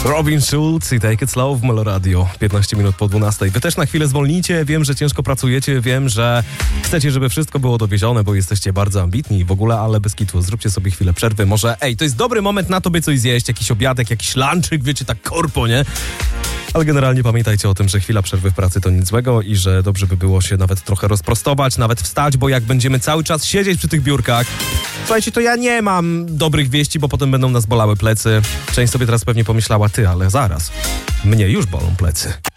Robin Schulz i Take It Slow w Meloradio. 15 minut po 12. Wy też na chwilę zwolnijcie. Wiem, że ciężko pracujecie. Wiem, że chcecie, żeby wszystko było dowiezione, bo jesteście bardzo ambitni i w ogóle, ale bez kitu. Zróbcie sobie chwilę przerwy. Może, to jest dobry moment na to, by coś zjeść. Jakiś obiadek, jakiś lunchik, wiecie, tak korpo, nie? Ale generalnie pamiętajcie o tym, że chwila przerwy w pracy to nic złego i że dobrze by było się nawet trochę rozprostować, nawet wstać, bo jak będziemy cały czas siedzieć przy tych biurkach, słuchajcie, to ja nie mam dobrych wieści, bo potem będą nas bolały plecy. Część sobie teraz pewnie pomyślała, ale zaraz, mnie już bolą plecy.